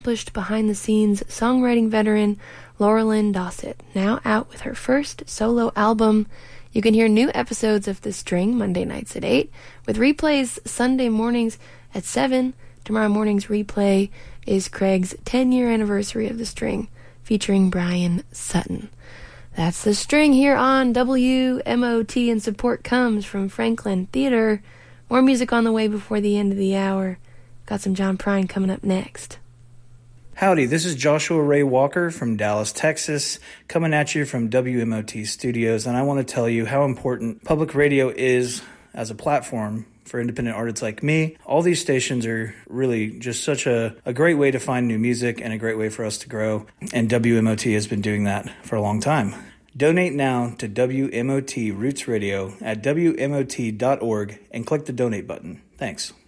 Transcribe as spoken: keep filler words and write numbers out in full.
Accomplished behind-the-scenes songwriting veteran Laurelyn Dossett, now out with her first solo album. You can hear new episodes of The String Monday nights at eight, with replays Sunday mornings at seven. Tomorrow morning's replay is Craig's ten-year anniversary of The String, featuring Brian Sutton. That's The String here on W M O T, and support comes from Franklin Theater. More music on the way before the end of the hour. Got some John Prine coming up next. Howdy, this is Joshua Ray Walker from Dallas, Texas, coming at you from W M O T Studios, and I want to tell you how important public radio is as a platform for independent artists like me. All these stations are really just such a, a great way to find new music and a great way for us to grow, and W M O T has been doing that for a long time. Donate now to W M O T Roots Radio at W M O T dot org and click the donate button. Thanks.